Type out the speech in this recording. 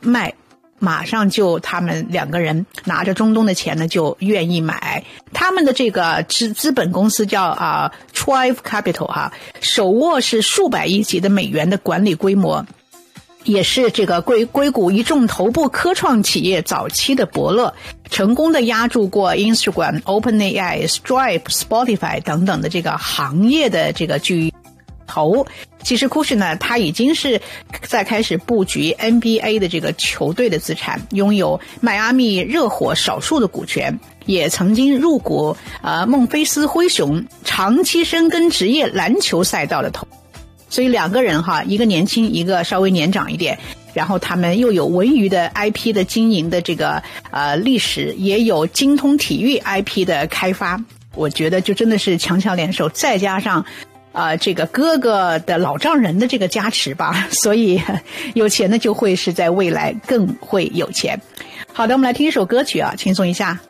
卖，马上就他们两个人拿着中东的钱呢就愿意买。他们的这个资本公司叫Thrive Capital 哈，手握是数百亿级的美元的管理规模，也是这个硅谷一众头部科创企业早期的伯乐，成功的压住过 Instagram、OpenAI、Stripe、Spotify 等等的这个行业的这个巨头。其实库什呢，他已经是在开始布局 NBA 的这个球队的资产，拥有迈阿密热火少数的股权，也曾经入股孟菲斯灰熊，长期深耕职业篮球赛道的头。所以两个人哈，一个年轻，一个稍微年长一点，然后他们又有文娱的 IP 的经营的这个历史，也有精通体育 IP 的开发，我觉得就真的是强强联手，再加上这个哥哥的老丈人的这个加持吧，所以有钱呢就会是在未来更会有钱。好的，我们来听一首歌曲啊，轻松一下。